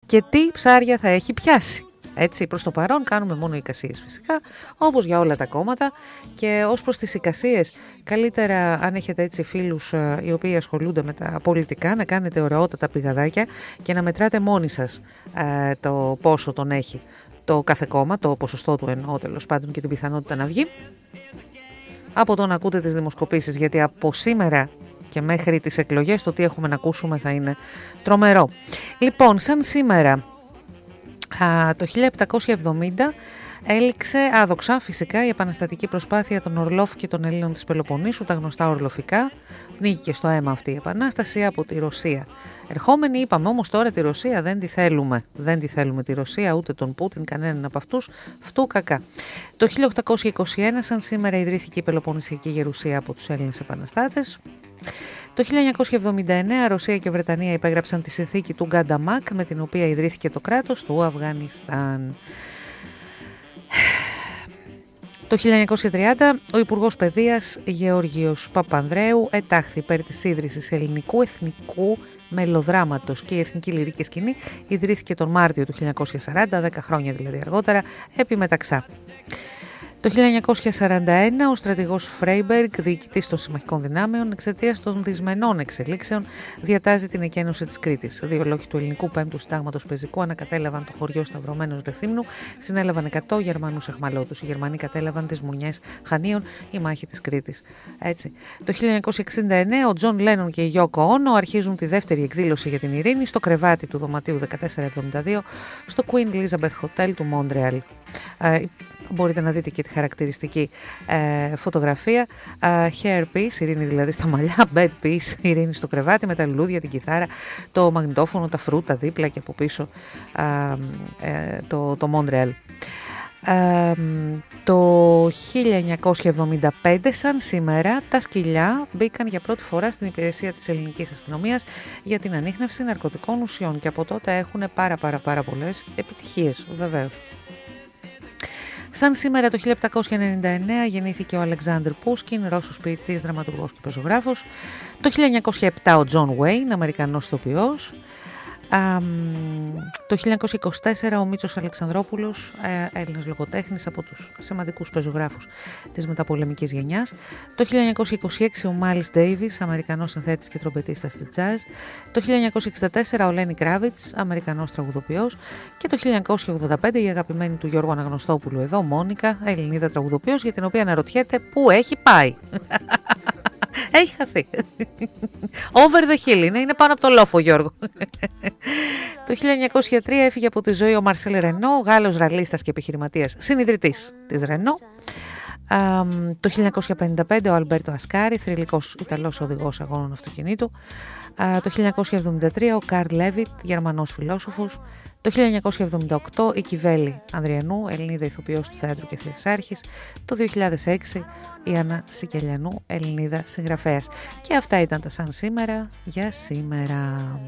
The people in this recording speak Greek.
και τι ψάρια θα έχει πιάσει. Έτσι, προς το παρόν κάνουμε μόνο εικασίες φυσικά, όπως για όλα τα κόμματα, και ως προς τις εικασίες, καλύτερα αν έχετε έτσι φίλους οι οποίοι ασχολούνται με τα πολιτικά, να κάνετε ωραιότατα πηγαδάκια και να μετράτε μόνοι σας το πόσο τον έχει το κάθε κόμμα, το ποσοστό του εννοώ τέλος πάντων και την πιθανότητα να βγει, από το να ακούτε τις δημοσκοπήσεις, γιατί από σήμερα και μέχρι τις εκλογές το τι έχουμε να ακούσουμε θα είναι τρομερό. Λοιπόν, σαν σήμερα το 1770 έληξε άδοξα φυσικά η επαναστατική προσπάθεια των Ορλόφ και των Ελλήνων της Πελοποννήσου, τα γνωστά ορλοφικά. Πνίγηκε στο αίμα αυτή η επανάσταση από τη Ρωσία ερχόμενη. Είπαμε όμως τώρα τη Ρωσία δεν τη θέλουμε. Δεν τη θέλουμε τη Ρωσία, ούτε τον Πούτιν, κανέναν από αυτούς. Φτού κακά. Το 1821 σαν σήμερα ιδρύθηκε η Πελοποννησιακή Γερουσία από τους Έλληνες επαναστάτες. Το 1979 Ρωσία και Βρετανία υπέγραψαν τη συνθήκη του Γκανταμάκ, με την οποία ιδρύθηκε το κράτος του Αφγανιστάν. Το 1930 ο Υπουργός Παιδείας Γεώργιος Παπανδρέου ετάχθη υπέρ της ίδρυσης ελληνικού εθνικού μελοδράματος, και η Εθνική Λυρική Σκηνή ιδρύθηκε τον Μάρτιο του 1940, 10 χρόνια δηλαδή αργότερα, επί μεταξά. Το 1941 ο στρατηγός Φρέιμπεργκ, διοικητής των συμμαχικών δυνάμεων, εξαιτίας των δυσμενών εξελίξεων, διατάζει την εκένωση της Κρήτης. Δύο λόγοι του ελληνικού 5ου συντάγματος πεζικού ανακατέλαβαν το χωριό Σταυρωμένος Ρεθύμνου, συνέλαβαν 100 Γερμανούς αιχμαλώτους. Οι Γερμανοί κατέλαβαν τις Μουνιές Χανίων, η μάχη της Κρήτης. Έτσι. Το 1969 ο Τζον Λένον και η Γιόκο Όνο αρχίζουν τη δεύτερη εκδήλωση για την ειρήνη στο κρεβάτι του δωματίου 1472 στο Queen Elizabeth Hotel του Μόντρεαλ. Μπορείτε να δείτε και τη χαρακτηριστική φωτογραφία. Hair piece, ειρήνη δηλαδή στα μαλλιά, bed piece, ειρήνη στο κρεβάτι, με τα λουλούδια, την κιθάρα, το μαγνητόφωνο, τα φρούτα δίπλα και από πίσω το Μόντρεαλ. Το 1975 σαν σήμερα τα σκυλιά μπήκαν για πρώτη φορά στην υπηρεσία της ελληνικής αστυνομίας για την ανίχνευση ναρκωτικών ουσιών και από τότε έχουν πάρα πολλές επιτυχίες βεβαίως. Σαν σήμερα το 1799 γεννήθηκε ο Αλεξάνδρ Πούσκιν, Ρώσος ποιητής, δραματουργός και πεζογράφος. Το 1907 ο Τζον Βέιν, Αμερικανός ηθοποιός. Το 1924 ο Μίτσος Αλεξανδρόπουλος, Έλληνας λογοτέχνης, από τους σημαντικούς πεζογράφους της μεταπολεμικής γενιάς. Το 1926 ο Μάιλς Ντέιβις, Αμερικανός συνθέτης και τρομπετίστας της τζαζ. Το 1964 ο Λένι Κράβιτς, Αμερικανός τραγουδοποιός. Και το 1985 η αγαπημένη του Γιώργου Αναγνωστόπουλου εδώ, Μόνικα, Ελληνίδα τραγουδοποιός, για την οποία αναρωτιέται πού έχει πάει. Έχει χαθεί. Over the hill είναι πάνω από το λόφο, Γιώργο. Το 1903 έφυγε από τη ζωή ο Μαρσέλ Ρενό, Γάλλος ραλίστας και επιχειρηματίας, συνιδρυτής της Ρενό. Το 1955 ο Αλμπέρτο Ασκάρι, θρυλικός Ιταλός οδηγός αγώνων αυτοκινήτου. Το 1973 ο Καρλ Λέβιτ, Γερμανός φιλόσοφος. Το 1978 η Κιβέλη Ανδριανού, Ελληνίδα ηθοποιός του θέατρου και θεατράρχης. Το 2006 η Άννα Σικελιανού, Ελληνίδα συγγραφέας. Και αυτά ήταν τα σαν σήμερα για σήμερα.